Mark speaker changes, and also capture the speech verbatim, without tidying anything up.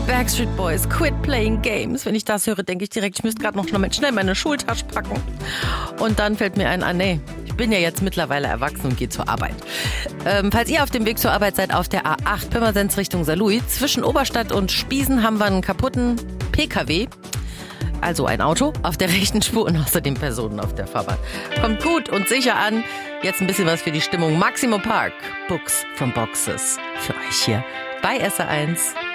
Speaker 1: Backstreet Boys, Quit Playing Games. Wenn ich das höre, denke ich direkt, ich müsste gerade noch schnell meine Schultasche packen. Und dann fällt mir ein, ah nee, ich bin ja jetzt mittlerweile erwachsen und gehe zur Arbeit. Ähm, falls ihr auf dem Weg zur Arbeit seid, auf der A acht Pirmasens Richtung Saarlouis, zwischen Oberstadt und Spiesen haben wir einen kaputten P K W. Also ein Auto auf der rechten Spur und außerdem Personen auf der Fahrbahn. Kommt gut und sicher an. Jetzt ein bisschen was für die Stimmung. Maximo Park, Books from Boxes. Für euch hier bei S R eins.